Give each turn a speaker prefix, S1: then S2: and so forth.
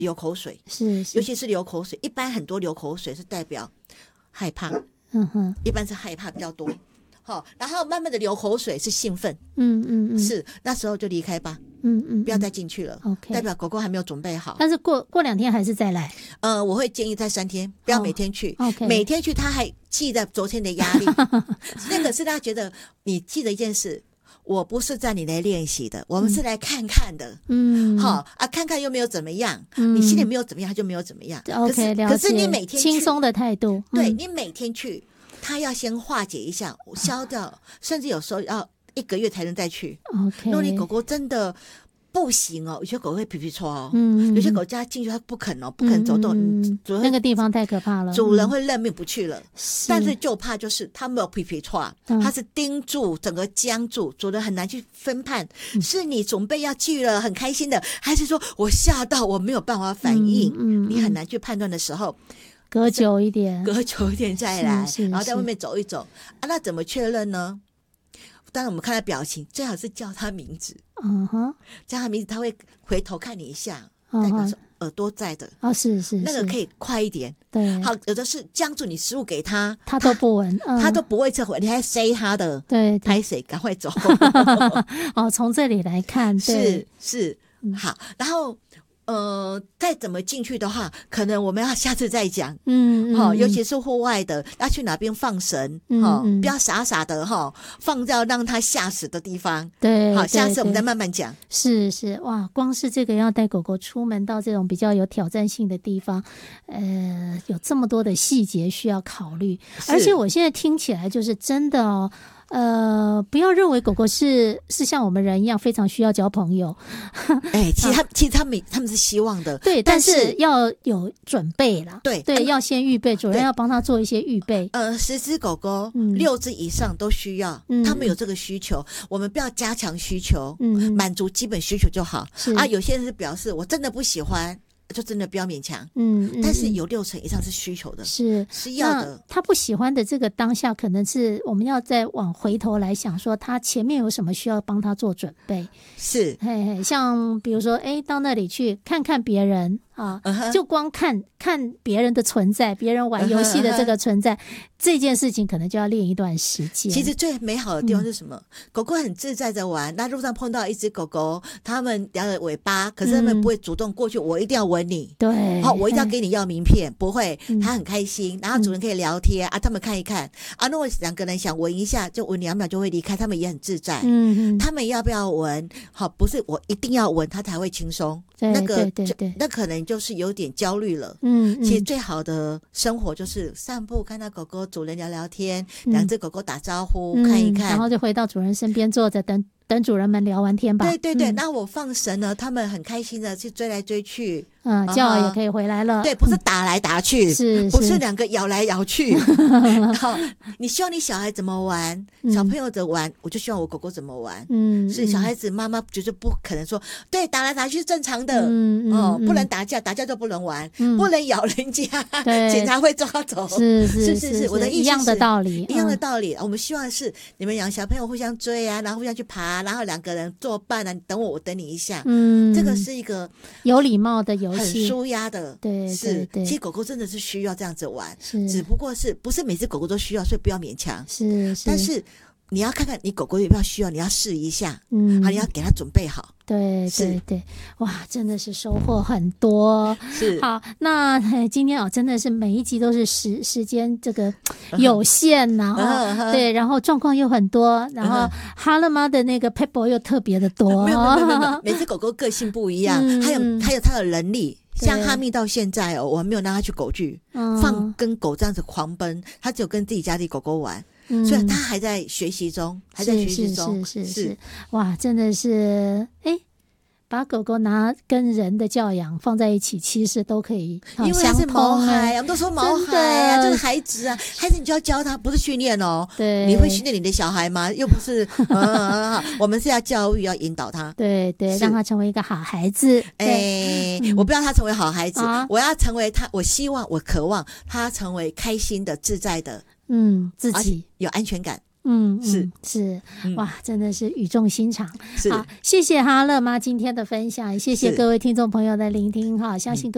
S1: 流口水，
S2: 是
S1: 尤其是流口水，一般很多流口水是代表害怕，一般是害怕比较多。然后慢慢的流口水是兴奋，是那时候就离开吧，不要再进去了，
S2: OK，
S1: 代表狗狗还没有准备好。
S2: 但是过2天还是再来，
S1: 我会建议在3天，不要每天去，
S2: OK，
S1: 每天去他还记得昨天的压力，那个是他觉得你记得一件事，我不是在你来练习的，我们是来看看的，看看又没有怎么样，你心里没有怎么样，他就没有怎么样。
S2: OK， 了解。
S1: 可是你每天去
S2: 轻松的态度，
S1: 对，你每天去，他要先化解一下，消掉，甚至有时候要1个月才能再去。
S2: OK，
S1: 如果你狗狗真的不行哦，有些狗会皮皮戳哦，有些狗家进去它不肯走动，
S2: 那个地方太可怕了，
S1: 主人会认命不去了。但是就怕就是它没有皮皮戳，它是盯住整个僵住，主人很难去分判，是你准备要去了很开心的，还是说我吓到我没有办法反应，你很难去判断的时候。
S2: 隔久一点
S1: 再来，然后在外面走一走那怎么确认呢？当然我们看他表情，最好是叫他名字，叫他名字他会回头看你一下，代表是耳朵在的，
S2: 是
S1: 那个可以快一点。
S2: 对，
S1: 好，有的是僵住你食物给他，
S2: 他都不闻，
S1: 他都不会撤回，你还塞他的，
S2: 对，
S1: 拍谁赶快走。
S2: 从这里来看，
S1: 是好，然后再怎么进去的话，可能我们要下次再讲。尤其是户外的，要去哪边放绳，不要傻傻的放到让他吓死的地方。
S2: 对，
S1: 好，下次我们再慢慢讲。
S2: 是哇，光是这个要带狗狗出门到这种比较有挑战性的地方，有这么多的细节需要考虑，而且我现在听起来就是真的哦。不要认为狗狗是像我们人一样非常需要交朋友。
S1: 其实他们是希望的，
S2: 对，但是要有准备啦。
S1: 对，
S2: 要先预备，主人要帮他做一些预备。
S1: 10只狗狗，6只以上都需要，他们有这个需求，我们不要加强需求，满足基本需求就好。有些人是表示我真的不喜欢。就真的不要勉强，但是有60%以上是需求的，是要的。
S2: 他不喜欢的这个当下，可能是我们要再往回头来想，说他前面有什么需要帮他做准备。
S1: 是，
S2: 像比如说，到那里去看看别人就光看别人的存在，别人玩游戏的这个存在，这件事情可能就要练一段时间。
S1: 其实最美好的地方是什么？狗狗很自在的玩，那路上碰到一只狗狗，它们摇着尾巴，可是它们不会主动过去，我一定要闻你，
S2: 对，
S1: 我一定要给你要名片，不会，它很开心，然后主人可以聊天他们看一看如果2个人想闻一下，就闻2秒就会离开，他们也很自在。他们要不要闻？不是我一定要闻，它才会轻松。那可能就是有点焦虑了。其实最好的生活就是散步，看到狗狗主人聊聊天，2只狗狗打招呼，看一看，
S2: 然后就回到主人身边坐着等主人们聊完天吧。
S1: 对，那我放绳了，他们很开心的去追来追去，
S2: 叫也可以回来了。
S1: 对，不是打来打去，不是2个咬来咬去。好，你希望你小孩怎么玩，小朋友怎么玩，我就希望我狗狗怎么玩。所以小孩子妈妈绝对不可能说，对，打来打去是正常的，不能打架就不能玩，不能咬人家，警察会抓走。是，我的意思是
S2: 一样的道理，
S1: 我们希望是你们养小朋友互相追然后互相去爬，然后2个人作伴你等我等你一下。这个是一个
S2: 有礼貌的游戏，
S1: 很舒压的。对，其实狗狗真的是需要这样子玩，只不过是不是每只狗狗都需要，所以不要勉强。但是你要看看你狗狗有没有需要，你要试一下，你要给它准备好。
S2: 对，哇，真的是收获很多。好，那今天真的是每一集都是时间这个有限对，然后状况又很多，然后哈勒妈的那个 pebble 又特别的多。
S1: 没有，每只狗狗个性不一样，还有它的能力。像哈密到现在我还没有让它去狗聚，跟狗这样子狂奔，它只有跟自己家里狗狗玩。所以他还在学习中，是
S2: 哇，真的是把狗狗拿跟人的教养放在一起，其实都可以相通。
S1: 因为它是毛孩，我们都说毛孩就是孩子孩子你就要教他，不是训练哦。
S2: 对，
S1: 你会训练你的小孩吗？又不是我们是要教育，要引导他。
S2: 对，让他成为一个好孩子。
S1: 我不要他成为好孩子，我要成为他，我希望我渴望他成为开心的、自在的。
S2: 自己
S1: 有安全感。
S2: 是，哇，真的是语重心长。好，谢谢哈勒妈今天的分享，谢谢各位听众朋友的聆听相信各位